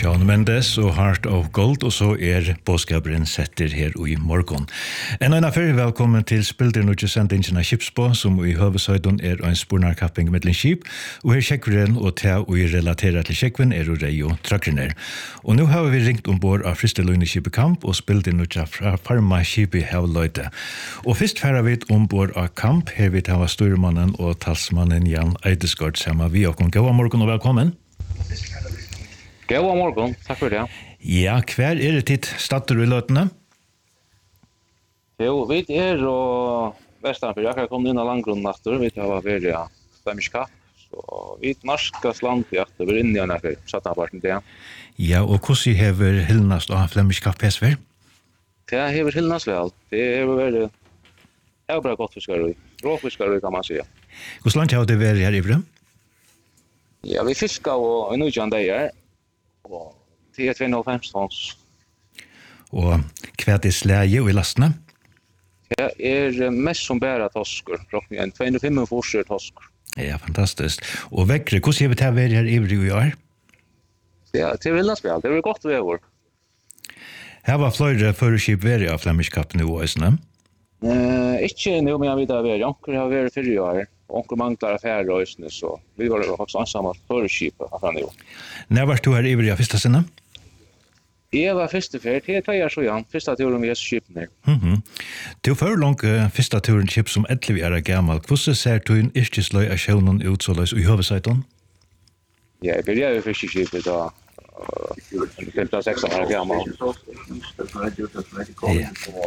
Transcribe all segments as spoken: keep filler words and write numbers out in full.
Shawn Mendes og Heart of Gold, og så er påskabren setter her i morgen. En annen affær, velkommen til Spilder Nudge sendingen av Kipsbå, som i høvesøyden er en spornarkapping med en skip, og her sjekkeren og ta og relaterer til sjekkven er og rei og trakkrener. Og nå har vi ringt ombord av Fristeløyne-skipet Kamp og Spilder Nudge fra Farma-skipet Havløyte. Og først færer vi ombord av Kamp, her vi tar styrmannen og talsmannen Jan Eidesgaard sammen vi og god morgen og velkommen. God morgen, takk for det. Ja, hver er det titt statter i løtene? Jo, vi er og Vestanfyr, jeg har kommet inn av langgrunnen natter, vi har vært i Flemish Cup, så vi er norskast land i at vi er inne i denne for sattanparten til. Ja, og hvordan hever Hilnast av Flemish Cup hesver? Det hever Hilnast vel, det hever vært, det er bra godt fiskere, råfiskere kan man si. Hvordan langt har det vært her i Vrøm? Ja, vi fisker og nå ikke han det er, og det er tjuehalvfems tons. Og hva er slæge og i lastene? Det er mest som bærer tosker, klokken to hundre og fem tosker. Ja, fantastisk. Og vekkere, hvordan har vi til å være her i Vrøm i år? Ja, det er villanspil, det er godt vever. Her var flere føreskip vært av Flemish Cup nå, Øsne? Eh, ikke nå, men jeg vet at jeg har vært fire år. Onkel manglar affärer och Øsne, så vi var också ensamma föreskipet av han jo. När var du här i Vrøm första sinne? Jeg var første fer, det er tre år siden, første turen vi har skipet her. Mhm. Du får langt uh, første turen skip som elleve er gammel. Hvordan ser du en yrkesløy av sjøvnen ut så løs i høvesøyten? Ja, jeg begynte jo fiskeskipet da, femten seks år gammel. Ja.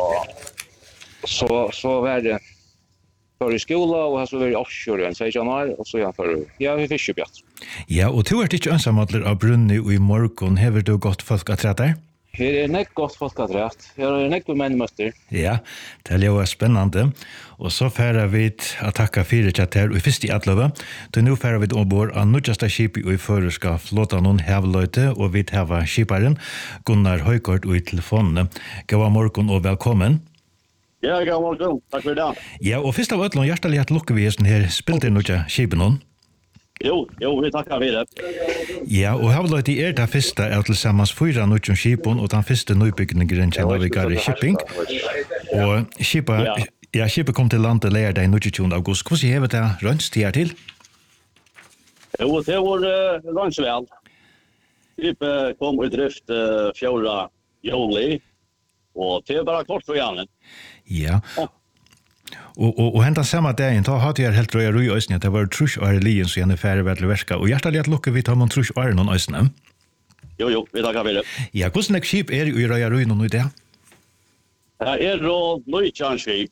Så, så var det för i skola och så var det offshore en sexton år och så jag för ja vi fiskar bättre. Ja, och du är inte ensammadler av Brunni och i morgon hever du gott folk att träta? Här är nek gott folk att träta. Här är nek män möter. Ja, det är ju spännande. Och så färar vi att tacka för det här och först i Atlöva. Då nu färar vi ombord av nordjasta skip och i förska flåta någon Havløyte och vi har skiparen Gunnar Højgaard och i telefonen. God morgon och välkommen. Ja, god morgen. Takk for det. Ja, og først av ødelen, hjertelig at lukker vi hesten her, spilte noe skipen noen? Jo, jo, vi takkar for det. Ja, og Havløyte er det første av tilsammans fyra noen skipen, og den første nøybyggningen kjenner vi gar i shipping. Og skipet, ja. ja, skipet kom til landet leir deg tjuende august. Hvordan hever det rønst her til? Jo, det var uh, rønnsvel. Skipet kom i drift uh, fjorda juli, og det er bare kort for gjerne. Ja. Og, og, og hentan samme dagen, da hadde jeg helt røy i øsene, at det var trus og lien som gjerne færre vært til verska. Og hjertelig at lukker vi tar man trus og noen øsene. Jo, jo, vi takkar for det. Ja, hvordan er skip er i røy noen i det? Det er og nøytjan skip.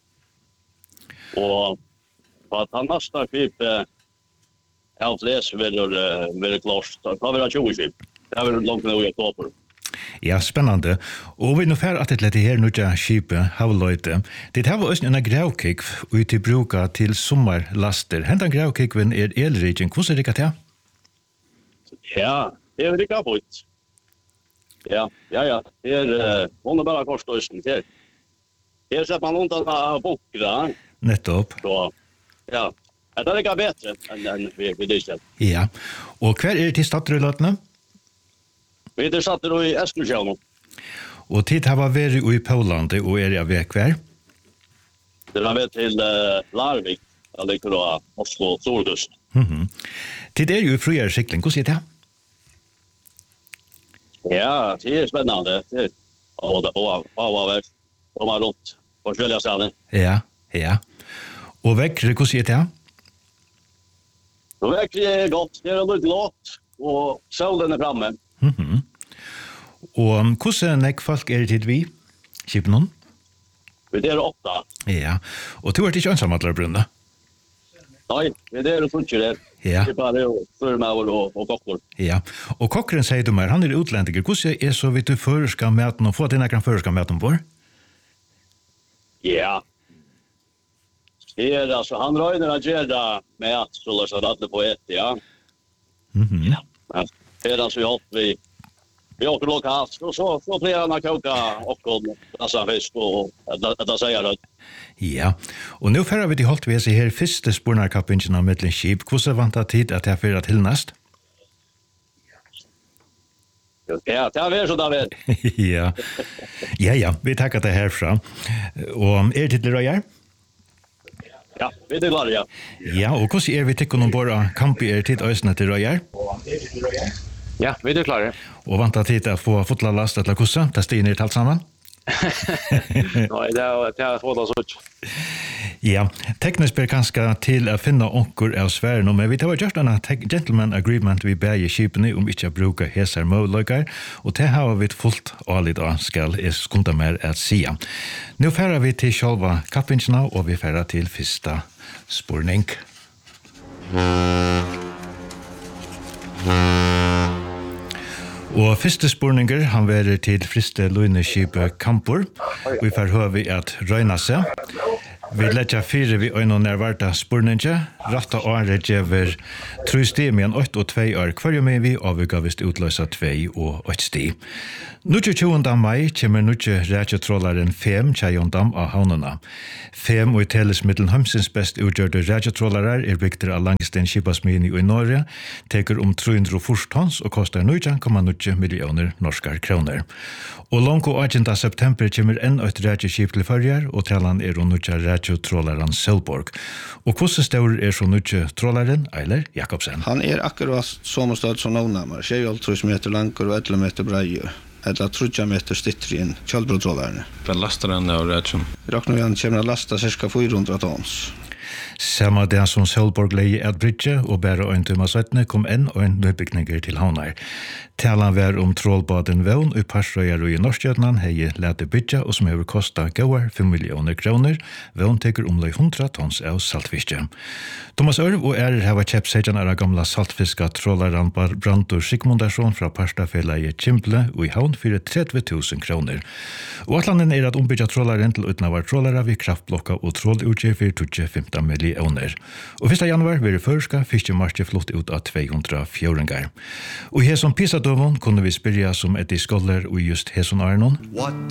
Og på at han nasta skip er alt les vil klart. Det kan være tjue skip. Det er vel langt ned i oktober. Ja, spännande. Och vi nu fär att det här nya skipet Havløyte. Det här var också en gravkik ut till bruka till sommarlaster. Hentan gravkikven är elriken. Hur ser det ut? Ja, det är lika på ut. Ja, ja, ja. Det är uh, underbara korsdösten. Det är så att man undan av bokra. Nettopp. Så, ja. Det är lika bättre än, än vi, vi det. Ja. Och kvar är det till stadrullatna? Vi er satt i Eskilstuna. Og tid har vært i Poland og er jeg ved hver? Det har vært til uh, Larvik, eller ikke da Oslo, Storgust. Mm-hmm. Tid er jo i friere skikling, hvordan er det? Ja, det er spennende. Det er og og og vært og man rundt på forskjellige steder. Ja, ja. Og vekkere, hvordan er det? Og vekkere er godt. Det er litt låt, og solen er framme. Mhm. Og hvordan er folk er det til vi? Kipen noen? Vi er åtta. Ja. Og du er ikke ensammadler, Brunne? Nei, vi er ikke det. Ja. Det er bare førmauer og, og kokker. Ja. Og kokkeren sier du meg, han er utlendiker. Hvordan er så vidt du føreska maten og få at denne kan føreska maten på? Ja. Det er altså, han røyner å gjøre mat, så løs at alle på et, ja. Mhm. Ja. Det er altså vi holdt vi vi åker lokalt, og så, så blir han å koka og passa fisk, og det sier det. Ja, og nå fører vi til holdt vi seg her første spornarkappingen av Midtland Skip. Hvordan vant det tid at jeg fører til næst? Ja, det är så David. ja. Ja, ja, vi tackar det härifrån. Och är det till Röjar? Ja, vi är klara, ja. Ja, och hvordan er vi tikk om bara kamp er tid øsene til Røyer? Ja, vi är klara. Og vant av tid å få fotla last eller hvordan? Det stiger ned alt sammen? Nej, det är det är svårt så. Ja, teknisk ber kanskje til å finne onker av sværen, men vi tar gjort en gentleman agreement vi ber i skipene om ikke å bruke heser måløyker, og det har vi fullt ålig da skal jeg skunda mer at sia. Nå færer vi til sjølva kappingsene, og vi færer til første spurning. Og første spurninger, han verer til friste løgneskipet Kampur. Vi får høre at røyna seg. Vi letja fire vi øyne nærvarta spurninge. Ratta året gjever tru sti med en åtte og tvei år hver med vi, og vi gav vist utløsa tvei og åtte sti. tjuende mai kommer nutje rækjetrålaren fem tjejondam av havnena. Fem og i telesmiddelen Hamsins best utgjørte rækjetrålarar er bygter av Langsten skipasmini i Norge, teker om tre hundre og fyrre tons og kostar nitton komma nio millioner norskar kroner. Og langt og åttende september kommer enn et rækjeskip til førjar, og talan er om nutje rækjetrålaren Selborg. Og hvordan stor er så nutje trålaren Eiler Jakobsen? Han er akkurat som stød som navnammer, tjueåtte meter langer og elleve meter breier. Eller tretton meter stittri inn kjølbrodtrålerne. Hva laster han av rætsjon? Råkner vi han kommer å lasta cirka fire hundre tons. Samma dag som Selborg leie et bridge og bare en timme søttene kom en og en nøybygninger til havnar. Talan var om trålbaden Vån og Parsrøyer og i Norskjøtland hei lete bygge og som har kostet gauar fem millioner kroner. Vån teker omlag hundre tons av saltfiske. Thomas Ørv og er hava kjepp sejan av gamla saltfiska trålaren Brandur Sigmundarsson fra Parstafela i Kimple og i havn for tretti tusen kroner. Og atlanen er at ombygja trålaren til utnavar trålare vi kraftblokka og trålutgjør for tjueto femton millioner. Og første januar vil det førska fiskemarske flott ut av två hundra fjordengar. Og her som Pisa-døvun kunne vi spyrja som Eddie Skoller og just Heson Arnon. What